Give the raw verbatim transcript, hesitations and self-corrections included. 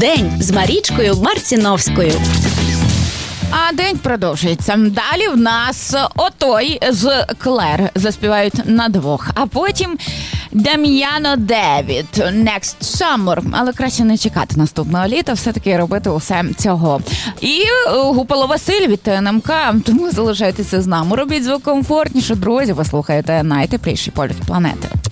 День з Марічкою Марціновською. А день продовжується. Далі в нас Отой з Клер заспівають на двох. А потім Дам'яно Девід, Next Summer. Але краще не чекати наступного літа, все-таки робити усе цього. І Гупало Василь від ТНМК, тому залишайтеся з нами. Робіть звук комфортніше, друзі. Ви слухаєте найтепліший полюс планети.